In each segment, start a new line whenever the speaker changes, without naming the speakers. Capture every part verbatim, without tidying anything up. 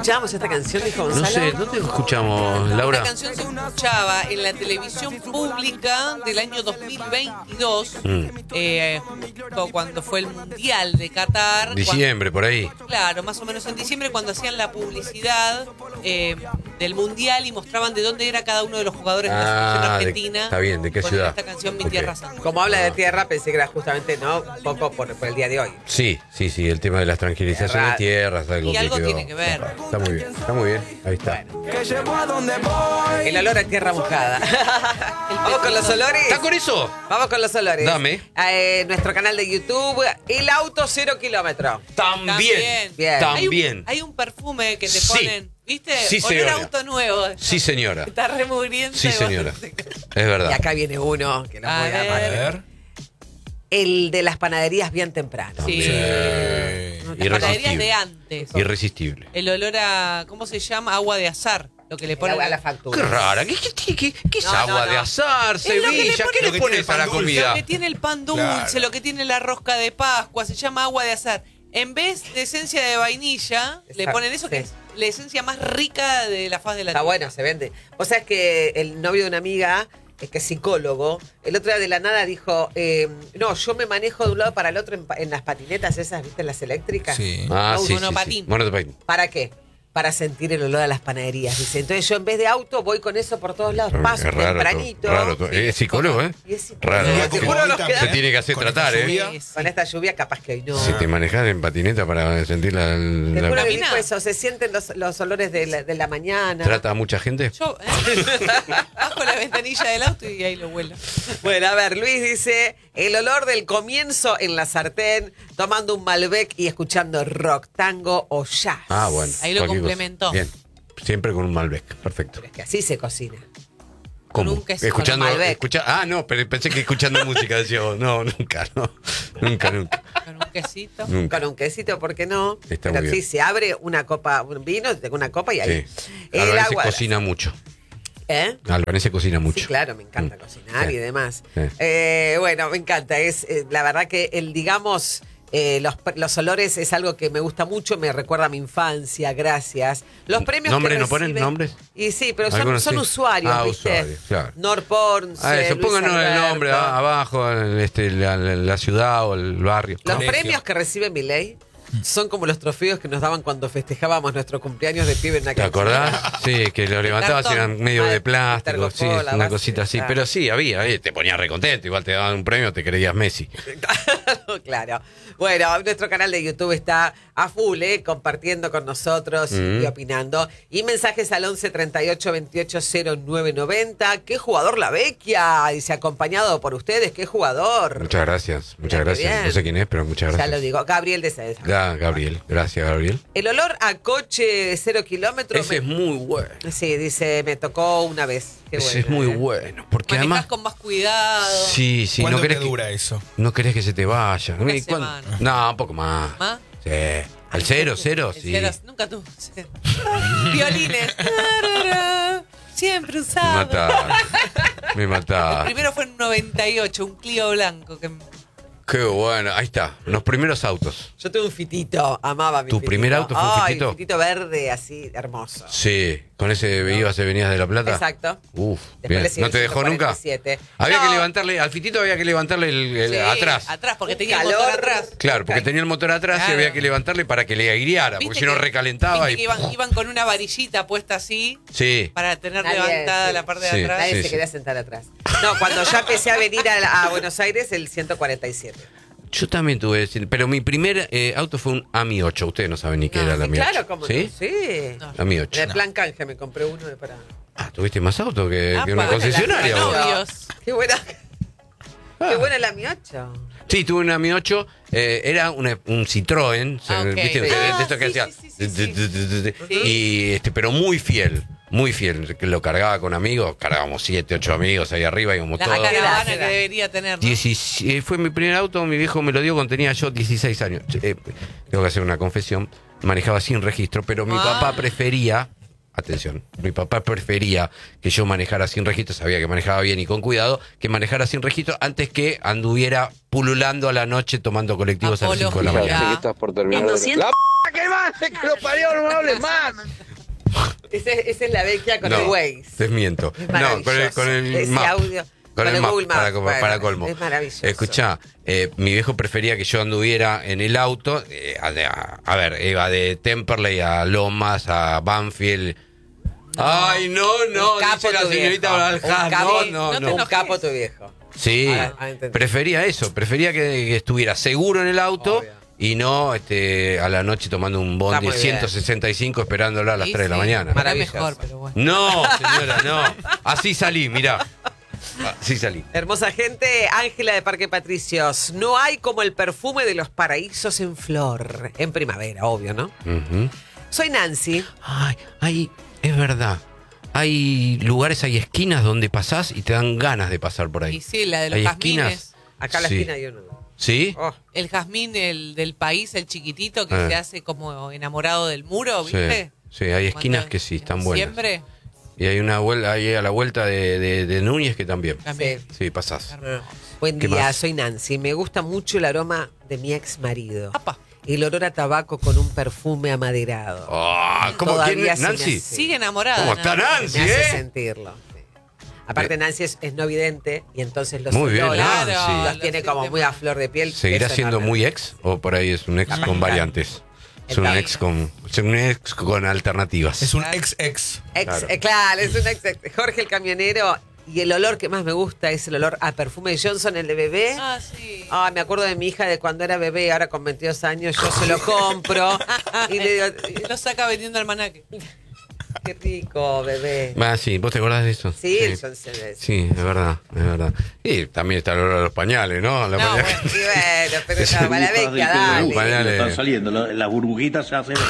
escuchábamos esta canción, dijo Gonzalo?
No sé, ¿dónde escuchamos, Laura?
Esta canción se escuchaba en la televisión pública del año dos mil veintidós,
Mm.
eh, justo cuando fue el Mundial de Qatar.
Diciembre, por ahí.
Cuando, claro, más o menos en diciembre, cuando hacían la publicidad eh, del Mundial y mostraban de dónde era cada uno de los jugadores de la selección
Ah, de-
argentina.
está bien, ¿de qué
con
ciudad?
esta canción, Mi
Ok.
Tierra Santa.
Como habla de
Ah.
tierra, pensé que era justamente, ¿no? Un poco por, por el día de hoy.
Sí, sí, sí, el tema de las tranquilizaciones de tierras. Algo
Y
que
algo
quedó.
tiene que ver.
Está muy bien, está muy bien. Ahí está.
El olor a tierra mojada. Vamos con los olores.
¿Está con eso?
Vamos con los olores.
Dame.
Eh, nuestro canal de YouTube, El Auto Cero Kilómetro.
También.
También.
Bien.
También.
Hay un, hay un perfume que te
Sí.
ponen, ¿viste?
Sí,
Olor
señora.
a auto nuevo.
Sí, señora.
Está remugriento.
Sí,
y vos-
señora. Es verdad.
Y acá viene uno que no
A
voy a
ver.
amar.
A ver.
El de las panaderías bien temprano.
Sí.
Eh,
Las panaderías
Irresistible.
de antes.
Irresistible.
El olor a, ¿cómo se llama? Agua de azar. Lo que le
El
ponen
agua a la factura.
Qué rara. ¿Qué, qué, qué- qué- qué es
No, no,
agua
no.
de azar,
Es lo que le
Sevilla? ¿Qué
ponen-
le
Lo que
pones
tiene
a la
pan dulce.
comida?
Lo que tiene el pan dulce,
Claro.
lo que tiene la rosca de Pascua, se llama agua de azar. En vez de esencia de vainilla, le
Exacto,
ponen eso que
sí.
es la esencia más rica de la faz de la
Está
tierra.
bueno, se vende. O sea, es que el novio de una amiga, es que es psicólogo, el otro día de la nada dijo, eh, no, yo me manejo de un lado para el otro en, pa- en las patinetas esas, ¿viste? Las eléctricas.
Sí.
Ah,
Un
sí, sí, sí.
monopatín.
Monopatín.
¿Para qué? Para sentir el olor a las panaderías, dice. Entonces yo en vez de auto voy con eso por todos lados, paso
Es raro,
tempranito.
raro, es psicólogo, ¿eh?
Y es psicólogo.
Raro.
Un día
Te
como
juro,
hoy
nos
también,
queda-
Se tiene que hacer
con
tratar,
esta
¿eh?
lluvia.
Sí, sí.
Con esta lluvia capaz que hoy no.
Si te manejas en patineta para sentir la...
Te
la-
juro que
Camina.
dijo eso, se sienten los, los olores de la, de la mañana.
¿Trata a mucha gente?
Yo, ¿eh? Bajo la ventanilla del auto y ahí lo huelo.
Bueno, a ver, Luis dice, el olor del comienzo en la sartén, tomando un Malbec y escuchando rock, tango o jazz.
Ah, bueno.
Ahí lo
cualquier cosa.
complementó.
Bien. Siempre con un Malbec. Perfecto.
Es que así se cocina.
Con
¿Cómo?
un queso,
Escuchando,
con un Malbec.
escucha- ah, no, pero pensé que escuchando música decía vos. No, nunca, no. Nunca, nunca.
Con un quesito.
Nunca.
Con un quesito, ¿por qué no?
Está
Pero
muy
sí,
bien.
se abre una copa, un vino, tengo una copa y ahí.
Sí.
El
Albanese
agua.
cocina mucho.
¿Eh?
Albanese cocina mucho.
Sí, claro, me encanta
Mm.
cocinar
Sí.
y demás.
Sí.
Eh, bueno, me encanta. Es eh, la verdad que el, digamos, eh, los, los olores es algo que me gusta mucho, me recuerda a mi infancia, gracias. Los premios
¿Nombres
que
no ponen
recibe-
nombres?
Y sí, pero son,
Algunos
son
sí.
usuarios,
Ah,
¿viste?
usuarios, claro.
Norporn,
Ah, eso,
Luis
pónganos el
Alberto.
nombre a- abajo, el- este, la, la- la ciudad o el barrio.
Los
Colegio.
premios que recibe Milei son como los trofeos que nos daban cuando festejábamos nuestro cumpleaños de pibe en la
¿Te
cancha.
acordás? Sí, que lo levantabas y
cartón.
eran medio
Ah,
de
el
plástico, sí,
tergopol, la
una
base,
cosita así.
claro.
Pero sí, había, eh, te ponías recontento, igual te daban un premio, te creías Messi.
Claro. Bueno, nuestro canal de YouTube está a full, ¿eh? Compartiendo con nosotros y-
Mm.
y opinando. Y mensajes al once treinta y ocho veintiocho cero nueve noventa. ¿Qué jugador la Vecchia? Dice, acompañado por ustedes, ¿qué jugador?
Muchas gracias, muchas
Mira, qué
gracias.
bien.
No sé quién es, pero muchas
Ya
gracias.
lo digo. Gabriel de César.
Ya, Gabriel, gracias, Gabriel.
El olor a coche de cero kilómetros.
Ese es muy bueno.
Sí, dice, me tocó una vez. Qué
Ese es
bueno,
muy
¿eh?
bueno. Porque
Manejás
además.
con más cuidado.
Sí, sí,
¿Cuánto
no
te
querés, que,
dura eso?
no querés que se te vaya.
Una
¿Y cuándo?
semana.
No, un poco más.
¿Más?
Sí. Al cero, cero,
El
sí.
cero, nunca tuve cero. Violines. Siempre
Me
usado.
mataste. Me
El
mataste.
primero fue en noventa y ocho, un Clio blanco. Que...
Qué bueno. Ahí está. Los primeros autos.
Yo tuve un fitito, amaba mi
¿Tu
fitito.
primer auto fue un
Ay,
fitito?
fitito verde, así, hermoso.
Sí. Con ese ibas y venías de La Plata.
Exacto.
Uf,
Después
bien.
le siguió
¿No te
el
dejó nunca?
ciento cuarenta y siete.
Había
No.
que levantarle, al fitito había que levantarle el, el
Sí,
atrás.
Atrás, porque
Un
tenía el
calor.
motor atrás.
Claro, porque tenía el motor atrás y
Claro.
había que levantarle para que le aireara, porque
¿Viste
si no
que-
recalentaba
viste
y.
que iban, iban con una varillita puesta así
Sí.
para tener
Nadie,
levantada
sí.
la parte
Sí.
de atrás.
Nadie
Sí,
se
sí.
quería sentar atrás. No, cuando ya empecé a venir a, a Buenos Aires, el ciento cuarenta y siete.
Yo también tuve ese, pero mi primer eh, auto fue un A M I ocho. Ustedes no saben ni qué
No,
era la
Sí,
A M I ocho.
claro, como
¿Sí?
no. Sí.
No.
A M I ocho.
En el plan canje me compré uno de para.
Ah, tuviste más auto que,
Ah,
que una
para
concesionaria.
la-
vos.
novios.
Qué buena.
Ah.
Qué buena la Mi ocho.
Sí, tuve un A M I ocho. eh, era una- un Citroën. o sea,
Ah, ok.
¿viste?
Sí.
De- de
Ah,
esto que
sí,
hacía.
sí, sí, sí, sí.
Y este, pero muy fiel. Muy fiel. Que lo cargaba con amigos. Cargábamos siete, ocho amigos ahí arriba y como
La
todo.
caravana
Queda,
que
queda.
debería tener. ¿no?
dieciséis fue mi primer auto, mi viejo me lo dio cuando tenía yo dieciséis años. Eh, tengo que hacer una confesión. Manejaba sin registro, pero mi
Ah.
papá prefería, atención, mi papá prefería que yo manejara sin registro, sabía que manejaba bien y con cuidado, que manejara sin registro antes que anduviera pululando a la noche tomando colectivos a las cinco de la
Apología.
mañana.
Ya que estás por terminar.
En
de-
doscientos
¡La p
que más! ¡Que lo parió, no hables más!
Esa es, esa es la vecchia con
No,
el Waze.
te miento.
Es
No, con el, con el
Ese
map.
audio.
Con, el, map,
Google Maps,
para, como-
bueno,
para colmo.
es maravilloso.
Escuchá, eh, mi viejo prefería que yo anduviera en el auto. eh, a, a- a ver, iba de Temperley a Lomas, a Banfield. Ay, no, no,
Un capo
dice la
tu
señorita
viejo.
Valja.
Un capo-
No, no,
no te
no.
Un
enojes.
capo tu viejo.
Sí,
Ah, ah, entendí.
prefería eso, prefería que, que estuviera seguro en el auto.
Obvio.
Y no este, a la noche tomando un
Está
bondi
muy bien.
ciento sesenta y cinco esperándola a las
Sí,
tres de la
sí,
mañana.
Era
Maravilloso.
mejor, pero bueno.
No, señora, no. Así salí, mirá. Así salí.
Hermosa gente, Ángela de Parque Patricios. No hay como el perfume de los paraísos en flor. En primavera, obvio, ¿no?
Ujú.
Soy Nancy.
Ay, hay, es verdad. Hay lugares, hay esquinas donde pasás y te dan ganas de pasar por ahí.
Y sí, la de los
Hay
jazmines.
esquinas.
Acá a la
Sí.
esquina hay uno.
¿Sí?
Oh,
El jazmín el del país, el chiquitito, que
Eh.
se hace como enamorado del muro,
Sí,
¿viste?
sí, hay esquinas
Cuando-
que sí, están
en
buenas.
diciembre,
Y hay una vuelta, hay a la vuelta de, de- de Núñez que también.
también.
Sí.
Sí, pasás.
Buen
¿Qué
día,
más?
soy Nancy. Me gusta mucho el aroma de mi ex marido.
Apa.
El olor a tabaco con un perfume amaderado.
Ah, ¿cómo
Todavía
quién?
se
¿Nancy?
me-
Sigue enamorada.
¿Cómo está
Nancy.
Nancy,
Me hace
eh?
sentirlo. sí. Aparte,
Eh.
Nancy es, es no vidente y entonces los
Muy bien,
olores
Nancy.
Claro,
los
lo
tiene
siente
como muy
más.
a flor de piel.
¿Seguirá
Eso
siendo
no-
muy ex o por ahí es un ex con variantes? Es un
Está
ex con, es un ex con alternativas.
Es un ex-ex.
Ex,
Claro.
eh, claro, es un ex, ex- Jorge el camionero. Y el olor que más me gusta es el olor a perfume de Johnson, el de bebé.
Ah, sí.
Ah, me acuerdo de mi hija de cuando era bebé, ahora con veintidós años, yo se lo compro. y le digo,
Lo saca vendiendo almanaque.
qué rico, bebé.
Ah, sí, ¿vos te acordás de eso?
Sí, el Johnson es.
Sí, es verdad, es verdad. Y también está el olor a los pañales, ¿no? La
No,
pañal-
bueno.
Y bueno, pero
Es
no,
el
para la
Hijas
vecchia,
del
dale.
Perú,
Pañales.
están saliendo, la- las burbujitas se hacen.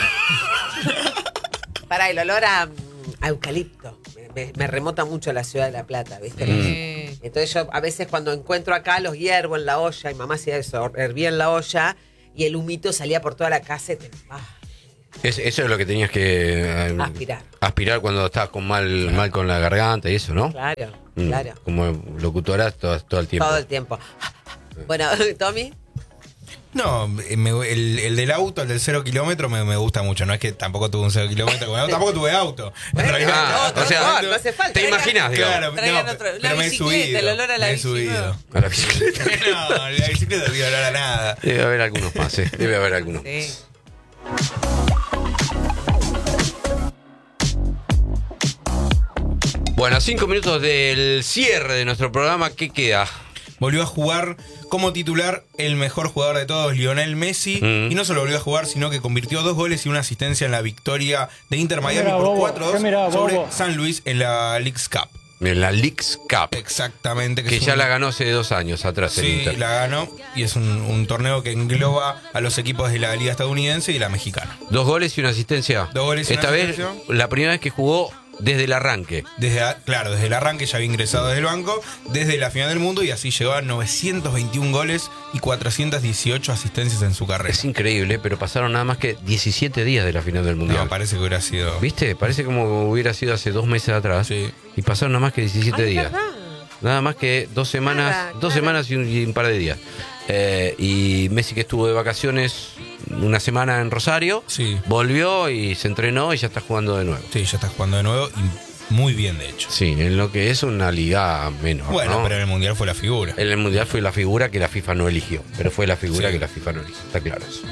Para el olor a, mm, a eucalipto. Me, me remota mucho a la ciudad de La Plata, ¿viste?
Sí.
Entonces yo a veces cuando encuentro acá los hiervo en la olla, y mamá hacía eso, hervía en la olla y el humito salía por toda la casa y te, ah,
Es- eso es lo que tenías que eh,
Aspirar.
aspirar cuando estabas con mal, mal con la garganta y eso, ¿no?
claro,
Mm,
claro.
Como locutora todo, todo el tiempo.
Todo el tiempo. Bueno, Tommy,
No, eh, me- el, el del auto, el del cero kilómetro, me, me gusta mucho. No es que tampoco tuve un cero kilómetro, con el auto, tampoco tuve auto. En
Bueno,
realidad-
Ah,
otro,
o sea,
otro, no hace falta.
¿te
Traigan-
imaginas, digamos?
Claro,
Traigan
no,
otro- la
pero me he
bicicleta,
subido.
el olor a la
me he
bici,
subido.
A la bicicleta.
No, la bicicleta no tiene olor a nada.
Debe haber algunos más, ¿eh? Debe haber algunos.
Sí.
Bueno, a cinco minutos del cierre de nuestro programa, ¿qué queda?
Volvió a jugar como titular el mejor jugador de todos, Lionel Messi.
Mm.
Y no solo volvió a jugar, sino que convirtió dos goles y una asistencia en la victoria de Inter Miami
Mira,
por
bobo,
cuatro
¿qué mira,
dos sobre
bobo?
San Luis en la Leagues Cup.
En la Leagues Cup,
Exactamente.
que
es
ya
un-
la ganó hace dos años atrás el
Sí,
Inter.
la ganó. Y es un, un torneo que engloba a los equipos de la Liga Estadounidense y la mexicana.
Dos goles y una asistencia.
Dos goles y
Esta
una
vez,
asistencia.
la primera vez que jugó desde el arranque.
Desde, a- claro, desde el arranque ya había ingresado desde el banco, desde la final del mundo, y así llegó a novecientos veintiún goles y cuatrocientas dieciocho asistencias en su carrera.
Es increíble, pero pasaron nada más que diecisiete días de la final del Mundial.
No, parece que hubiera sido.
¿Viste? Parece como hubiera sido hace dos meses atrás.
Sí.
Y pasaron nada más que diecisiete
Ay,
días.
verdad.
Nada más que dos semanas,
Nada,
dos
claro.
semanas y un, y un par de días. Eh, y Messi, que estuvo de vacaciones una semana en Rosario,
Sí.
volvió y se entrenó y ya está jugando de nuevo.
Sí, ya está jugando de nuevo y muy bien, de hecho.
Sí, en lo que es una liga menor.
Bueno,
¿no?
pero en el Mundial fue la figura.
En el Mundial fue la figura que la FIFA no eligió, pero fue la figura
Sí.
que la FIFA no eligió, está claro eso.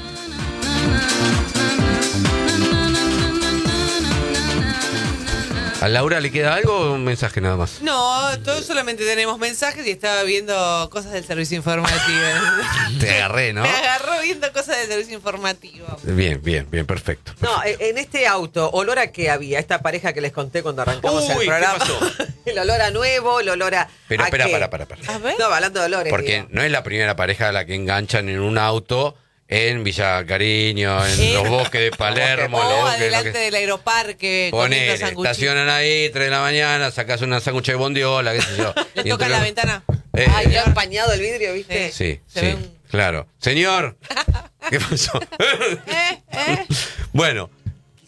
¿A Laura le queda algo o un mensaje nada más?
No, todos solamente tenemos mensajes y estaba viendo cosas del servicio informativo.
Te agarré, ¿no?
Me agarró viendo cosas del servicio informativo.
Bien, bien, bien, perfecto.
no, eh, en este auto, ¿olor a qué había? Esta pareja que les conté cuando arrancamos
Uy,
el
¿qué
programa.
pasó?
El olor a nuevo, el olor a.
Pero
¿a
espera,
qué?
para, para, para.
A ver.
No, hablando de olores.
Porque
digo.
no es la primera pareja a la que enganchan en un auto en Villa Cariño, en
Eh,
los bosques de Palermo, en los
O
bosques, lo
adelante
que-
del aeroparque
Ponele,
comiendo sanguchitos.
estacionan ahí, tres de la mañana, sacas una sándwich de bondiola, qué sé yo.
Le
Y
tocan
entre
la
los-
ventana.
Eh,
Ay, ya empañado el vidrio, ¿viste?
Sí,
Se
sí,
ve un-
claro. Señor, ¿qué pasó?
Eh, eh.
Bueno,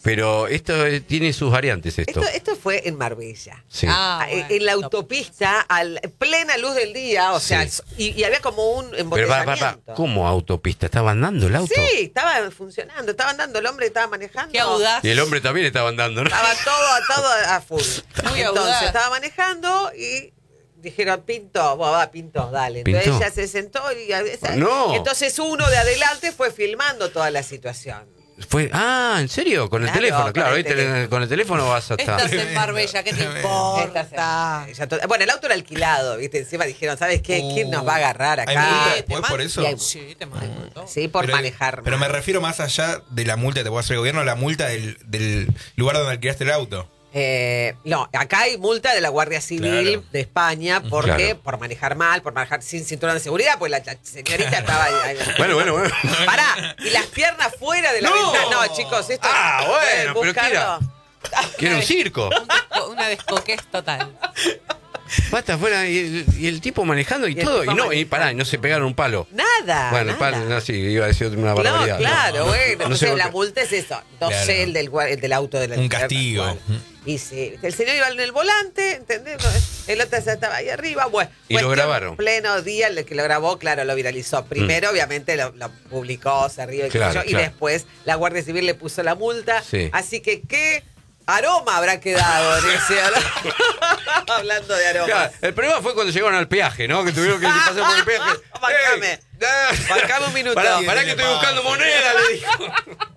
Pero esto eh, tiene sus variantes, esto.
Esto, esto fue en Marbella.
Sí.
Ah,
Eh,
bueno.
en la autopista, a plena luz del día, o sea,
Sí.
y, y había como un
Pero va,
embotellamiento.
va, va, ¿cómo autopista? ¿Estaba andando el auto?
Sí, estaba funcionando, estaba andando, el hombre estaba manejando.
Qué audaz.
Y el hombre también estaba andando, ¿no?
Estaba todo, todo a full.
Muy
Entonces
audaz.
estaba manejando y dijeron, Pinto, vos va, Pinto, dale. Entonces
¿Pinto?
ella se sentó y esa-
No.
entonces uno de adelante fue filmando toda la situación.
Fue, ah, ¿en serio? Con el
Claro,
teléfono,
con
claro.
el
¿viste?
teléfono.
Con el teléfono vas hasta.
Estás en Marbella, ¿qué te
Esta
importa?
se- ella to- bueno, el auto era alquilado, ¿viste? Encima dijeron, ¿sabes qué? ¿Quién nos va a agarrar
¿Hay
acá?
multa
te
después
man-
por eso?
Y hay-
Sí, te mando.
Sí, por
Pero-
manejar.
Pero me
mal.
refiero más allá de la multa que te puede hacer el gobierno, la multa del, del lugar donde alquilaste el auto.
Eh, no, acá hay multa de la Guardia Civil
Claro.
de España porque
Claro.
por manejar mal, por manejar sin cinturón de seguridad, pues la, la señorita estaba ahí. ahí.
Bueno, bueno, bueno.
Pará, y las piernas fuera de la
¡No!
ventana. No, chicos, esto
Ah,
eh,
bueno, pero ¿qué era?
buscarlo.
Que era un circo.
Un desco- Una descoquez total.
Basta afuera y, y el tipo manejando y,
Y el
todo.
tipo
Y no, y
manejando.
pará, y no se pegaron un palo.
Nada.
Bueno, el
nada.
palo, no, sí, iba a decir una
No,
barbaridad.
claro,
No,
bueno.
no
Entonces
sé por
la
qué.
multa es eso. No
Claro.
sé el del, gua- el del auto de la
Un castigo.
Y sí, el señor iba en el volante, ¿entendés? El otro ya estaba ahí arriba. Bueno,
Y lo
cuestión,
grabaron.
Pleno día, el que lo grabó, claro, lo viralizó. Primero, obviamente, lo, lo publicó, se rió y, qué sé
Claro,
yo, y
claro.
después la Guardia Civil le puso la multa.
Sí.
Así que, ¿qué aroma habrá quedado en ese hablando de aroma?
Claro, el problema fue cuando llegaron al peaje, ¿no? Que tuvieron que pasar por el peaje.
Bancame.
¡Ey! Ah,
Bancame un minuto.
Pará,
Sí,
pará
sí,
que
le
estoy
pasa.
buscando moneda, le dijo.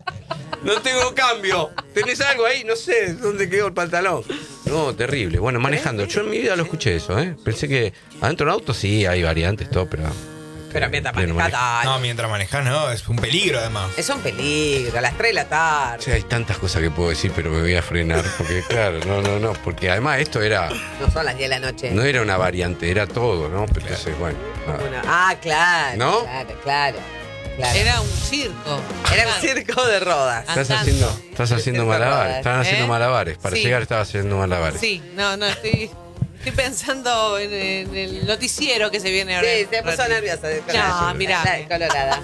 No tengo cambio. ¿Tenés algo ahí? No sé dónde quedó el pantalón. No, terrible. Bueno, manejando. Yo en mi vida lo escuché eso, ¿eh? Pensé que adentro del auto sí hay variantes, todo, pero.
Pero mientras
pleno
manejás,
manejo.
dale.
No, mientras manejas, no, es un peligro además.
Es un peligro, a las tres de la tarde.
O sea, hay tantas cosas que puedo decir, pero me voy a frenar. Porque, claro, no, no, no. Porque además esto era.
No son las diez de la noche.
No era una variante, era todo, ¿no? Pero entonces, bueno. nada.
Una- Ah, claro.
¿No?
Claro, claro. claro.
Era un circo.
Era un circo de rodas.
Estás
andando.
haciendo, estás haciendo
Circo
malabares.
Rodas,
Estaban haciendo
¿eh?
malabares. Para
Sí.
llegar estaba haciendo malabares.
Sí, no, no, estoy, estoy pensando en, en el noticiero que se viene ahora.
Sí,
en
se
un
puso
ratito.
nerviosa. de
No,
colorada.
mirá.
La- Colorada.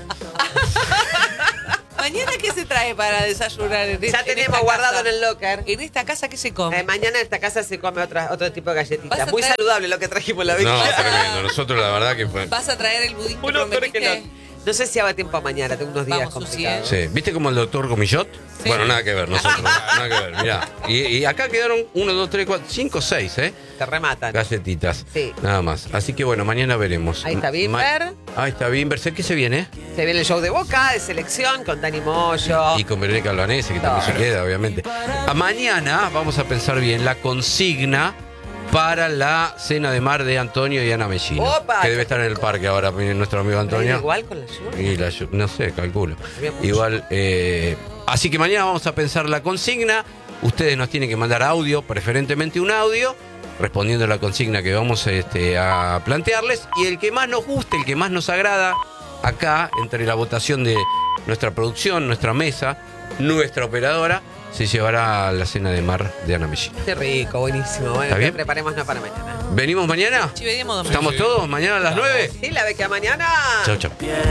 ¿Mañana qué se trae para desayunar? En,
Ya
en
tenemos
esta
guardado
casa?
en el locker.
¿En esta casa qué se come?
Eh, mañana en esta casa se come otra, otro tipo de
¿Vas
galletitas.
a
Muy
traer-
saludable lo que trajimos la vez.
No, tremendo. Nosotros la verdad que fue.
¿Vas a traer el budín que
Uno peor que
prometiste?
no. No sé si haga tiempo mañana, tengo unos días
Vamos,
complicados.
Sí. ¿Viste como el doctor Comillot?
Sí.
Bueno, nada que ver, nosotros. Nada que ver, mirá. Y, y acá quedaron uno, dos, tres, cuatro, cinco, seis, ¿eh?
Te rematan.
Galletitas.
Sí.
Nada más. Así que bueno, mañana veremos.
Ahí está Bimber.
Ma- Ahí está Bimber. Sé que se viene.
Se viene el show de Boca, de selección, con Dani Moyo.
Y con Verónica Albanese, que también se
Claro.
queda, obviamente. A mañana vamos a pensar bien la consigna para la cena de mar de Antonio y Ana Mellino.
Opa.
Que debe estar en el parque ahora, nuestro amigo Antonio.
Igual con la lluvia.
Y la llu- no sé, calculo.
Había mucho.
Igual, eh, así que mañana vamos a pensar la consigna. Ustedes nos tienen que mandar audio, preferentemente un audio, respondiendo a la consigna que vamos este, a plantearles. Y el que más nos guste, el que más nos agrada, acá, entre la votación de nuestra producción, nuestra mesa, nuestra operadora, se llevará a la cena de mar de Ana Mellino.
Qué rico, buenísimo. Bueno,
¿Está bien?
preparémonos para mañana.
¿Venimos mañana?
Sí, veníamos
¿Estamos todos? ¿Mañana a las nueve?
Sí, la beca mañana.
Chau, chau.